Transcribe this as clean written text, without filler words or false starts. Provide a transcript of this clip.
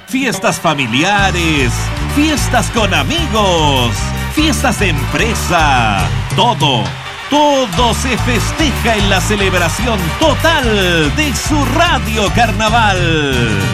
fiestas familiares, fiestas con amigos, fiestas de empresa, todo se festeja en la celebración total de su Radio Carnaval.